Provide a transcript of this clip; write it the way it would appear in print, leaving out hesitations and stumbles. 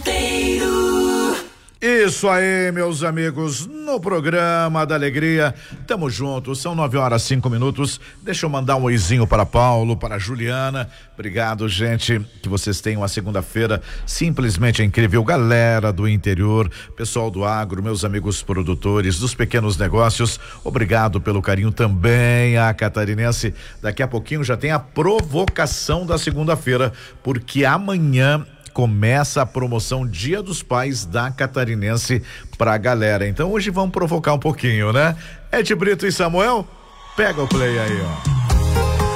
Ponteiro. Isso aí, meus amigos, no programa da Alegria, tamo juntos, são 9h05. Deixa eu mandar um oizinho para Paulo, para Juliana. Obrigado, gente, que vocês tenham uma segunda-feira simplesmente incrível. Galera do interior, pessoal do agro, meus amigos produtores, dos pequenos negócios, obrigado pelo carinho também. A catarinense, daqui a pouquinho já tem a provocação da segunda-feira, porque amanhã começa a promoção Dia dos Pais da Catarinense pra galera. Então hoje vamos provocar um pouquinho, né? Ed Brito e Samuel, pega o play aí, ó.